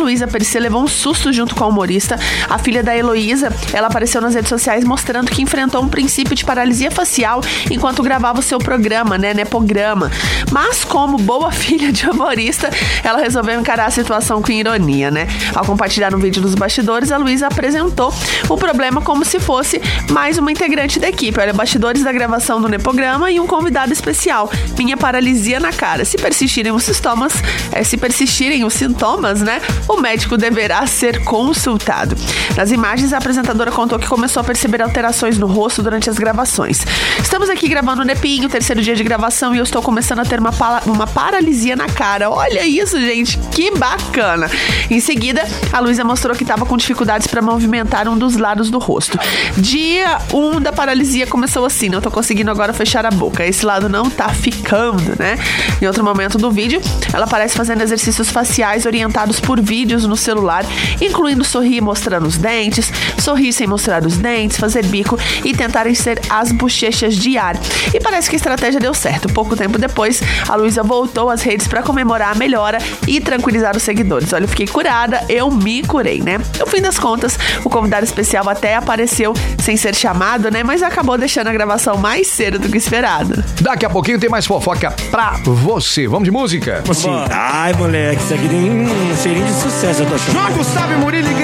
Luísa Persê levou um susto junto com a humorista. A filha da Heloísa, ela apareceu nas redes sociais mostrando que enfrentou um princípio de paralisia facial enquanto gravava o seu programa, né, Nepograma. Mas como boa filha de humorista, ela resolveu encarar a situação com ironia, né? Ao compartilhar um vídeo dos bastidores, a Luísa apresentou o problema como se fosse mais uma integrante da equipe. Olha, bastidores da gravação do Nepograma e um convidado especial. Minha paralisia na cara. Se persistirem os sintomas, né, o médico deverá ser consultado. Nas imagens, a apresentadora contou que começou a perceber alterações no rosto durante as gravações. Estamos aqui gravando o Nepinho, terceiro dia de gravação, e eu estou começando a ter uma paralisia na cara. Olha isso, gente, que bacana. Em seguida, a Luísa mostrou que estava com dificuldades para movimentar um dos lados do rosto. Dia 1 da paralisia começou assim, não tô conseguindo agora fechar a boca. Esse lado não tá ficando, né? Em outro momento do vídeo, ela aparece fazendo exercícios faciais orientados por vídeos no celular, incluindo sorrir mostrando os dentes, sorrir sem mostrar os dentes, fazer bico e tentar encher as bochechas de ar. E parece que a estratégia deu certo. Pouco tempo depois, a Luísa voltou às redes para comemorar a melhora e tranquilizar os seguidores. Olha, eu fiquei curada, eu me curei, né? No fim das contas, o convidado especial até apareceu sem ser chamado, né? Mas acabou deixando a gravação mais cedo do que esperado. Daqui a pouquinho tem mais fofoca pra você. Vamos de música? Ai, moleque, isso aqui tem um cheirinho de sucesso, eu tô achando. João Gustavo e Murilo